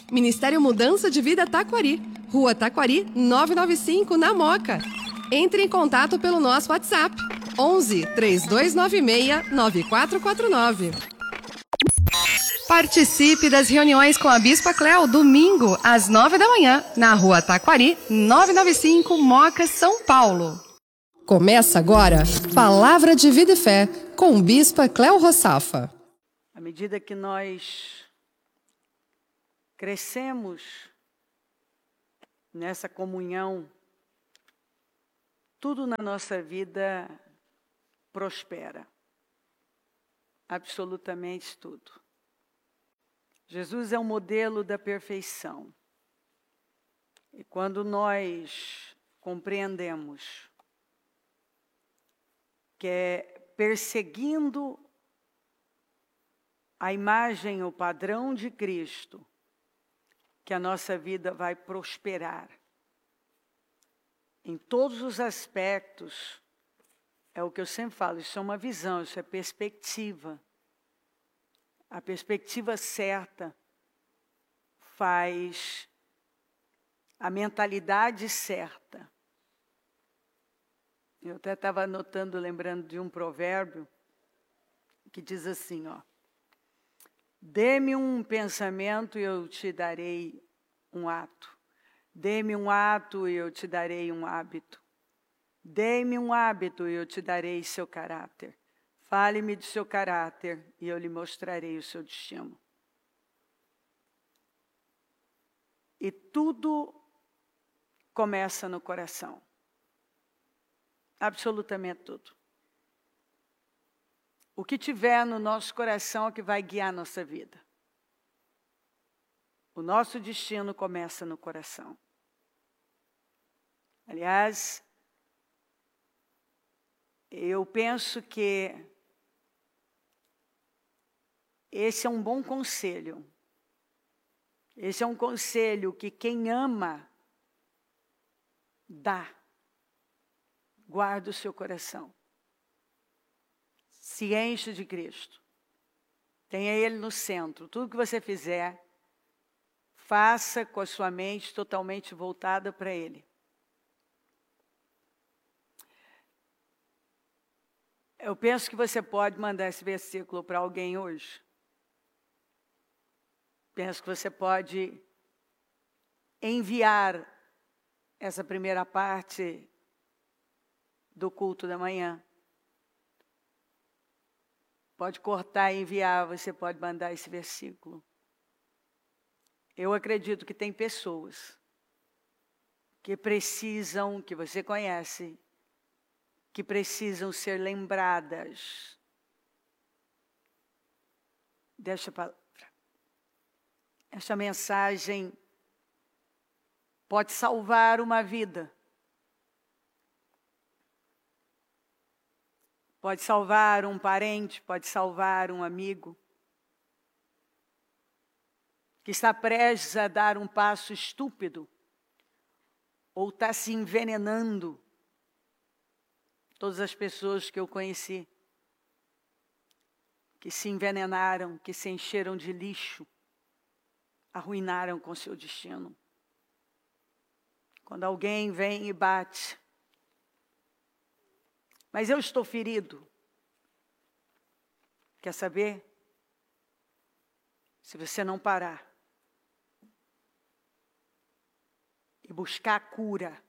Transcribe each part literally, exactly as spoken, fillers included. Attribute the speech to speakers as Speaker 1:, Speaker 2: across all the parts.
Speaker 1: Ministério Mudança de Vida Taquari, Rua Taquari, novecentos e noventa e cinco, na Moca. Entre em contato pelo nosso WhatsApp, onze, três dois nove seis, nove quatro quatro nove. Participe das reuniões com a Bispa Cléo, domingo, às nove da manhã, na Rua Taquari, novecentos e noventa e cinco, Moca, São Paulo. Começa agora, Palavra de Vida e Fé, com Bispa Cléo Rossafa.
Speaker 2: À medida que nós crescemos nessa comunhão, tudo na nossa vida prospera. Absolutamente tudo. Jesus é o modelo da perfeição. E quando nós compreendemos que é perseguindo a imagem, o padrão de Cristo, que a nossa vida vai prosperar. Em todos os aspectos, é o que eu sempre falo, isso é uma visão, isso é perspectiva. A perspectiva certa faz a mentalidade certa. Eu até estava anotando, lembrando de um provérbio, que diz assim, ó. Dê-me um pensamento e eu te darei um ato. Dê-me um ato e eu te darei um hábito. Dê-me um hábito e eu te darei seu caráter. Fale-me de seu caráter e eu lhe mostrarei o seu destino. E tudo começa no coração. Absolutamente tudo. O que tiver no nosso coração é que vai guiar a nossa vida. O nosso destino começa no coração. Aliás, eu penso que esse é um bom conselho. Esse é um conselho que quem ama, dá. Guarda o seu coração. Se enche de Cristo. Tenha Ele no centro. Tudo que você fizer, faça com a sua mente totalmente voltada para Ele. Eu penso que você pode mandar esse versículo para alguém hoje. Penso que você pode enviar essa primeira parte do culto da manhã. Pode cortar e enviar, você pode mandar esse versículo. Eu acredito que tem pessoas que precisam, que você conhece, que precisam ser lembradas desta palavra. Esta mensagem pode salvar uma vida. Pode salvar um parente, pode salvar um amigo que está prestes a dar um passo estúpido ou está se envenenando. Todas as pessoas que eu conheci que se envenenaram, que se encheram de lixo, arruinaram com seu destino. Quando alguém vem e bate, mas eu estou ferido. Quer saber? Se você não parar e buscar a cura,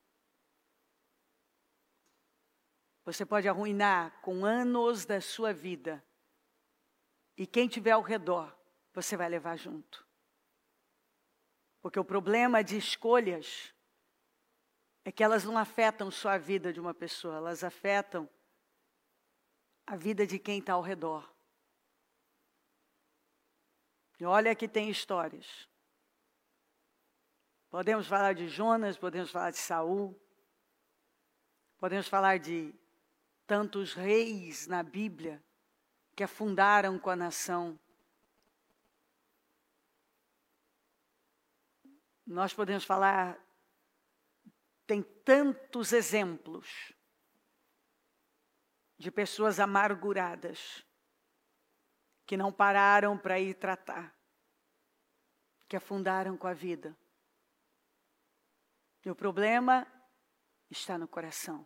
Speaker 2: você pode arruinar com anos da sua vida. E quem tiver ao redor, você vai levar junto. Porque o problema de escolhas é que elas não afetam só a vida de uma pessoa, elas afetam a vida de quem está ao redor. E olha que tem histórias. Podemos falar de Jonas, podemos falar de Saul, podemos falar de tantos reis na Bíblia que afundaram com a nação. Nós podemos falar, tem tantos exemplos de pessoas amarguradas que não pararam para ir tratar, que afundaram com a vida. E o problema está no coração.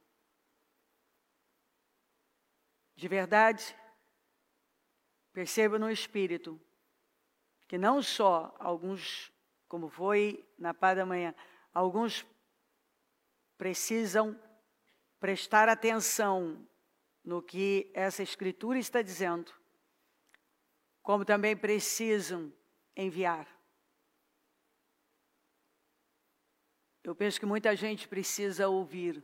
Speaker 2: De verdade, percebo no Espírito que não só alguns, como foi na paz da manhã, alguns precisam prestar atenção no que essa Escritura está dizendo, como também precisam enviar. Eu penso que muita gente precisa ouvir.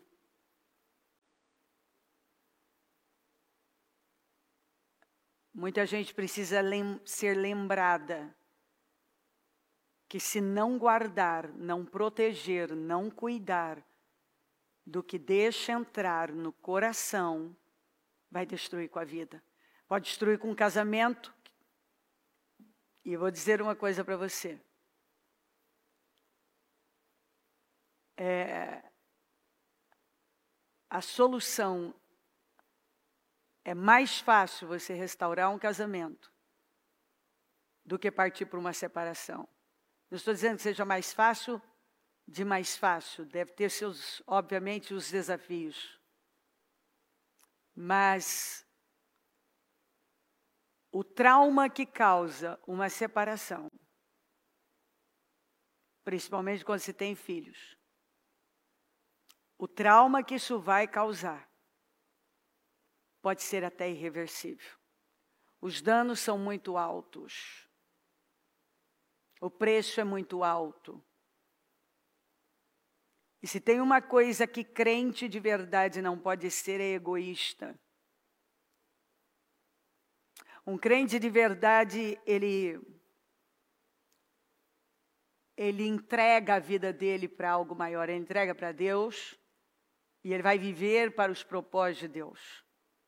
Speaker 2: Muita gente precisa lem- ser lembrada que se não guardar, não proteger, não cuidar do que deixa entrar no coração, vai destruir com a vida. Pode destruir com o casamento. E eu vou dizer uma coisa para você. É, a solução é mais fácil você restaurar um casamento do que partir para uma separação. Não estou dizendo que seja mais fácil, de mais fácil. Deve ter seus, obviamente, os desafios. Mas o trauma que causa uma separação, principalmente quando se tem filhos, o trauma que isso vai causar pode ser até irreversível. Os danos são muito altos. O preço é muito alto. E se tem uma coisa que crente de verdade não pode ser, é egoísta. Um crente de verdade, ele, ele entrega a vida dele para algo maior. Ele entrega para Deus e ele vai viver para os propósitos de Deus.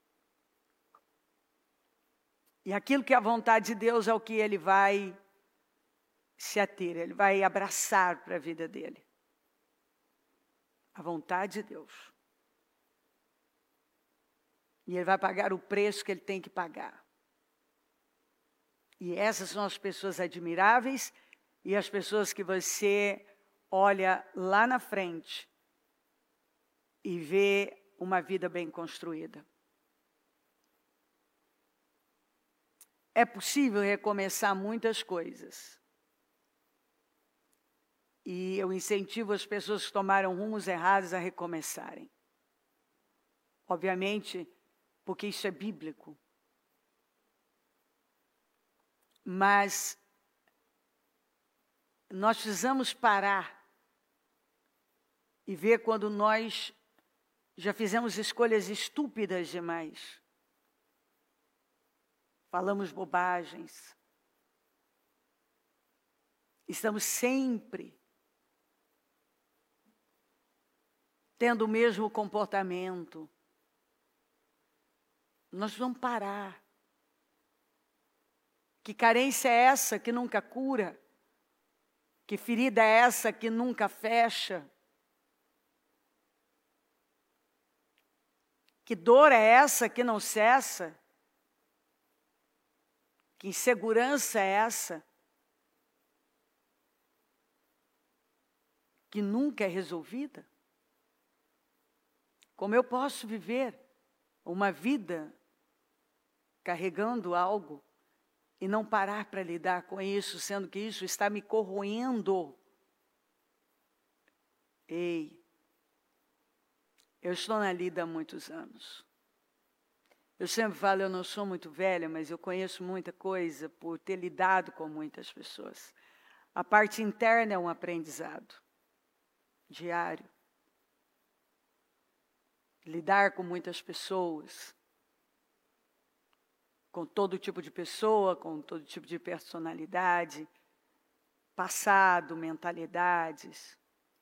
Speaker 2: E aquilo que é a vontade de Deus é o que ele vai se ater, ele vai abraçar para a vida dele. A vontade de Deus. E ele vai pagar o preço que ele tem que pagar. E essas são as pessoas admiráveis e as pessoas que você olha lá na frente e vê uma vida bem construída. É possível recomeçar muitas coisas. E eu incentivo as pessoas que tomaram rumos errados a recomeçarem. Obviamente, porque isso é bíblico. Mas nós precisamos parar e ver quando nós já fizemos escolhas estúpidas demais. Falamos bobagens. Estamos sempre tendo o mesmo comportamento. Nós vamos parar. Que carência é essa que nunca cura? Que ferida é essa que nunca fecha? Que dor é essa que não cessa? Que insegurança é essa que nunca é resolvida? Como eu posso viver uma vida carregando algo e não parar para lidar com isso, sendo que isso está me corroendo? Ei, eu estou na lida há muitos anos. Eu sempre falo, eu não sou muito velha, mas eu conheço muita coisa por ter lidado com muitas pessoas. A parte interna é um aprendizado diário. Lidar com muitas pessoas, com todo tipo de pessoa, com todo tipo de personalidade, passado, mentalidades.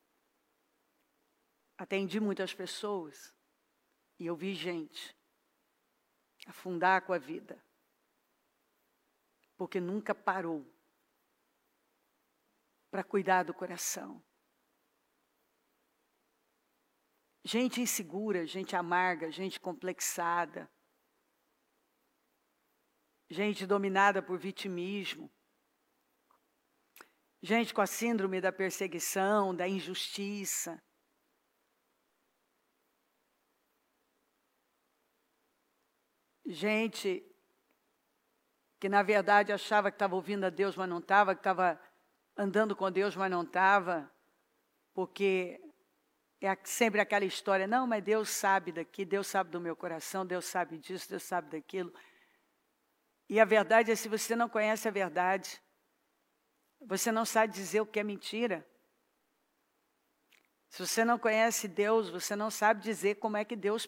Speaker 2: Atendi muitas pessoas e eu vi gente afundar com a vida, porque nunca parou para cuidar do coração. Gente insegura, gente amarga, gente complexada, gente dominada por vitimismo, Gente com a síndrome da perseguição, da injustiça. Gente que na verdade achava que estava ouvindo a Deus, mas não estava, que estava andando com Deus, mas não estava, porque é sempre aquela história, não, mas Deus sabe daqui, Deus sabe do meu coração, Deus sabe disso, Deus sabe daquilo. E a verdade é, se você não conhece a verdade, você não sabe dizer o que é mentira. Se você não conhece Deus, você não sabe dizer como é que Deus